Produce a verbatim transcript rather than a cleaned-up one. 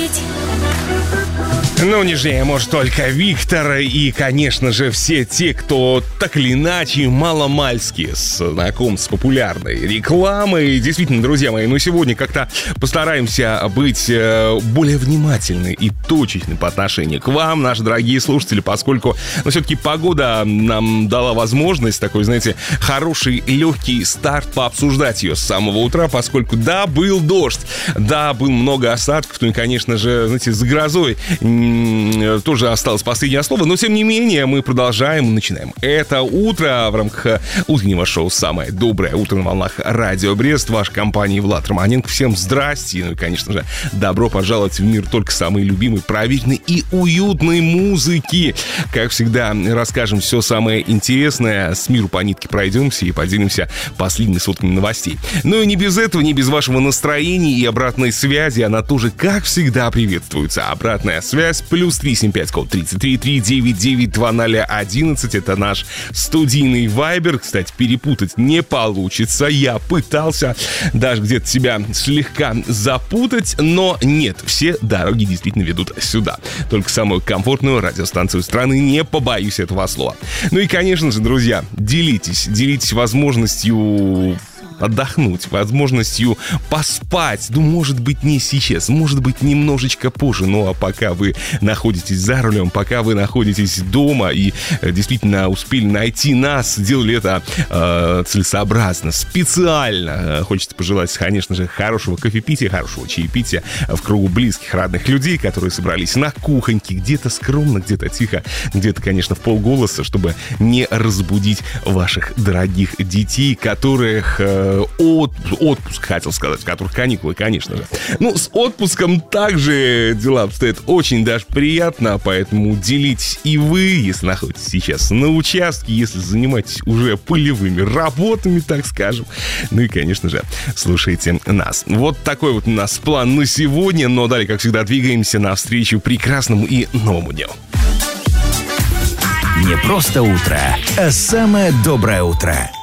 Ну, нежнее, может, только Виктор и, конечно же, все те, кто так или иначе маломальски знаком с популярной рекламой. Действительно, друзья мои, ну сегодня как-то постараемся быть более внимательны и точечны по отношению к вам, наши дорогие слушатели, поскольку, ну, все-таки погода нам дала возможность такой, знаете, хороший, легкий старт пообсуждать ее с самого утра, поскольку, да, был дождь, да, было много осадков, ну и, конечно же, знаете, с грозой тоже осталось последнее слово, но тем не менее мы продолжаем и начинаем. Это утро в рамках утреннего шоу «Самое доброе утро» на волнах Радио Брест. Ваша компания Влад Романенко. Всем здрасте. Ну и, конечно же, добро пожаловать в мир только самой любимой, проверенной и уютной музыки. Как всегда, расскажем все самое интересное, с миру по нитке пройдемся и поделимся последними сотками новостей. Ну и не без этого, не без вашего настроения и обратной связи. Она тоже, как всегда, приветствуется. Обратная связь плюс три семь пять код тридцать три три девять девять два ноль одиннадцать. Это наш студийный вайбер. Кстати, перепутать не получится. Я пытался даже где-то себя слегка запутать, но нет, все дороги действительно ведут сюда. Только самую комфортную радиостанцию страны, не побоюсь этого слова. Ну и, конечно же, друзья, делитесь, делитесь возможностью отдохнуть, возможностью поспать. Ну, может быть, не сейчас, может быть, немножечко позже. Ну, а пока вы находитесь за рулем, пока вы находитесь дома и э, действительно успели найти нас, сделали это э, целесообразно, специально. Э, хочется пожелать, конечно же, хорошего кофепития, хорошего чаепития в кругу близких, родных людей, которые собрались на кухоньке, где-то скромно, где-то тихо, где-то, конечно, в полголоса, чтобы не разбудить ваших дорогих детей, которых... Э, От, отпуск, хотел сказать, в которых каникулы, конечно же. Ну, с отпуском также дела обстоят очень даже приятно, поэтому делитесь и вы, если находитесь сейчас на участке, если занимаетесь уже полевыми работами, так скажем. Ну и, конечно же, слушайте нас. Вот такой вот у нас план на сегодня, но далее, как всегда, двигаемся навстречу прекрасному и новому дню. Не просто утро, а самое доброе утро.